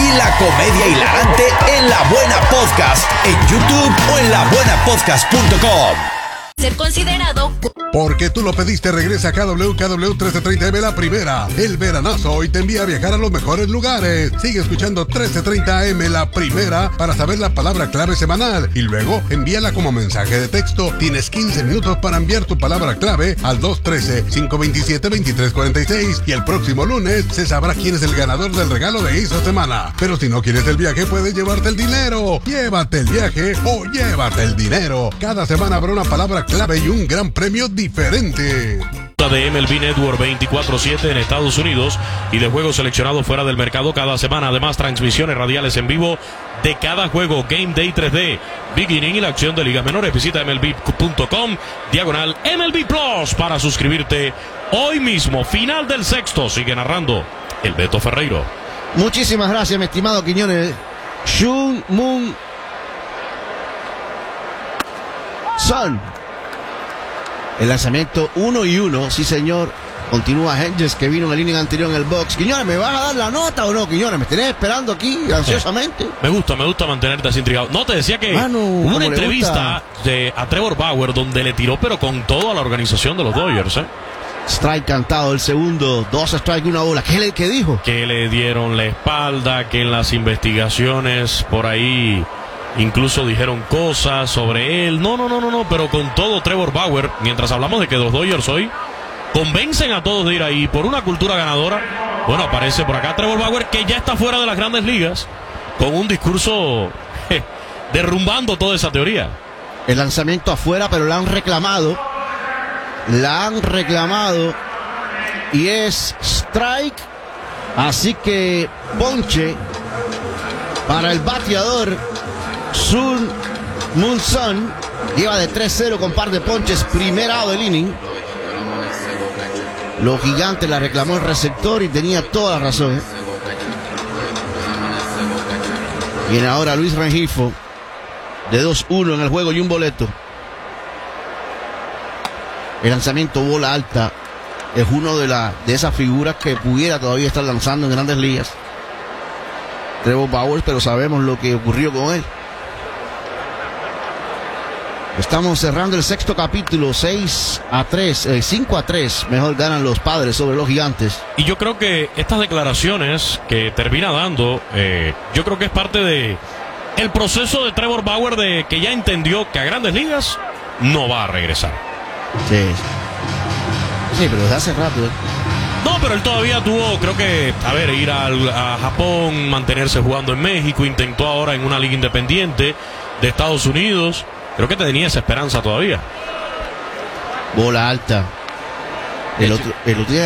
y la comedia hilarante en La Buena Podcast, en YouTube o en labuenapodcast.com. Ser considerado. Porque tú lo pediste, regresa a KW 1330M la primera. El veranazo hoy te envía a viajar a los mejores lugares. Sigue escuchando 1330M la primera para saber la palabra clave semanal y luego envíala como mensaje de texto. Tienes 15 minutos para enviar tu palabra clave al 213-527-2346 y el próximo lunes se sabrá quién es el ganador del regalo de esa semana. Pero si no quieres el viaje, puedes llevarte el dinero. Llévate el viaje o llévate el dinero. Cada semana habrá una palabra clave y un gran premio diferente. De MLB Network 24/7 en Estados Unidos y de juegos seleccionados fuera del mercado cada semana. Además, transmisiones radiales en vivo de cada juego. Game Day 3D, Big Inning y la acción de ligas menores. Visita MLB.com/MLB Plus para suscribirte hoy mismo. Final del sexto. Sigue narrando el Beto Ferreiro. Muchísimas gracias, mi estimado Quiñones. Shun Moon Son. El lanzamiento 1-1, sí señor. Continúa Hedges, que vino en la línea anterior en el box. Quiñones, ¿me vas a dar la nota o no, Quiñones? Me tenés esperando aquí ansiosamente. Me gusta mantenerte así intrigado. No, te decía que hubo una entrevista a Trevor Bauer donde le tiró pero con todo a la organización de los Dodgers. Strike cantado, el segundo, 2 strikes, 1 bola. ¿Qué dijo? Que le dieron la espalda, que en las investigaciones por ahí incluso dijeron cosas sobre él. No, pero con todo Trevor Bauer, mientras hablamos de que los Dodgers hoy convencen a todos de ir ahí por una cultura ganadora. Bueno, aparece por acá Trevor Bauer, que ya está fuera de las grandes ligas, con un discurso derrumbando toda esa teoría. El lanzamiento afuera, pero la han reclamado. Y es strike. Así que ponche para el bateador Sun Moon Son. Lleva de 3-0 con par de ponches, primer out del inning. Los Gigantes la reclamó el receptor y tenía toda la razón. Viene ahora Luis Rengifo de 2-1 en el juego y un boleto. El lanzamiento bola alta es uno de esas figuras que pudiera todavía estar lanzando en grandes ligas. Trevor Bauer, pero sabemos lo que ocurrió con él. Estamos cerrando el sexto capítulo, 5-3, mejor ganan los Padres sobre los Gigantes. Y yo creo que estas declaraciones que termina dando, yo creo que es parte de el proceso de Trevor Bauer, de que ya entendió que a grandes ligas no va a regresar. Sí, pero desde hace rato. No, pero él todavía tuvo, creo que, ir a Japón, mantenerse jugando en México, intentó ahora en una liga independiente de Estados Unidos. Creo que tenía esa esperanza todavía. Bola alta. El otro día